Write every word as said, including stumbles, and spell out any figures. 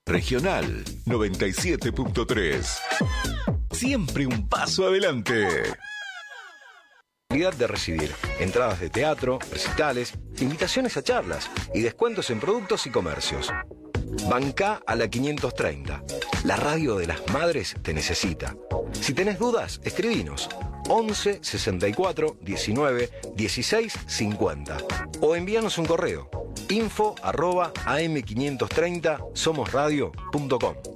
Regional noventa y siete punto tres. Siempre un paso adelante. De recibir entradas de teatro, recitales, invitaciones a charlas y descuentos en productos y comercios. Bancá a la quinientos treinta. La radio de las madres te necesita. Si tenés dudas, escribinos once sesenta y cuatro diecinueve dieciséis cincuenta o envíanos un correo info arroba am quinientos treinta somosradio punto com.